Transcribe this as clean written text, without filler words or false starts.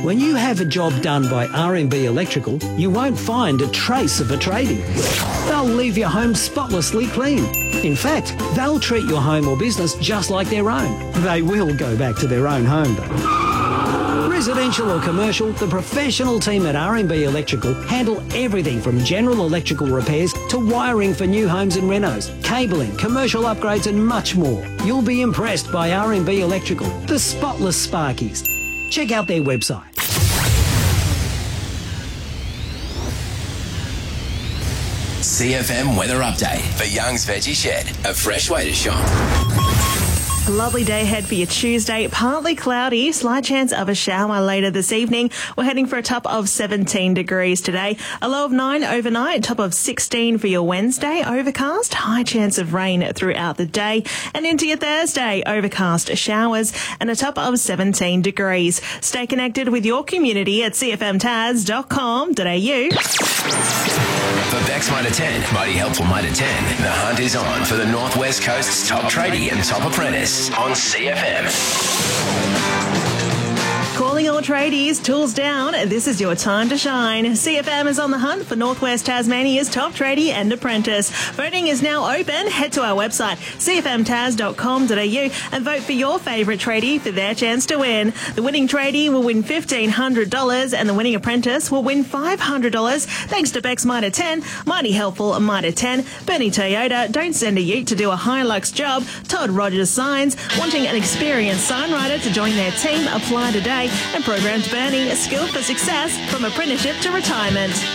When you have a job done by R&B Electrical, you won't find a trace of a tradie. They'll leave your home spotlessly clean. In fact, they'll treat your home or business just like their own. They will go back to their own home, though. Residential or commercial, the professional team at R&B Electrical handle everything from general electrical repairs to wiring for new homes and renos, cabling, commercial upgrades and much more. You'll be impressed by R&B Electrical, the spotless Sparkies. Check out their website. CFM weather update for Young's Veggie Shed, a fresh way to shop. A lovely day ahead for your Tuesday. Partly cloudy, slight chance of a shower later this evening. We're heading for a top of 17 degrees today. A low of 9 overnight, top of 16 for your Wednesday. Overcast, high chance of rain throughout the day. And into your Thursday, overcast showers and a top of 17 degrees. Stay connected with your community at cfmtaz.com.au. For Bex Mitre 10, Mighty Helpful Mitre 10, the hunt is on for the North West Coast's top tradie and top apprentice on CFM. Calling all tradies, tools down, this is your time to shine. CFM is on the hunt for Northwest Tasmania's top tradie and apprentice. Voting is now open. Head to our website, cfmtaz.com.au, and vote for your favourite tradie for their chance to win. The winning tradie will win $1,500 and the winning apprentice will win $500 thanks to Bex Mitre 10, Mighty Helpful Mitre 10, Bernie Toyota, Don't Send a Ute to do a Hilux job, Todd Rogers Signs, wanting an experienced signwriter to join their team, apply today, and Programs Bernie, a skill for success from apprenticeship to retirement.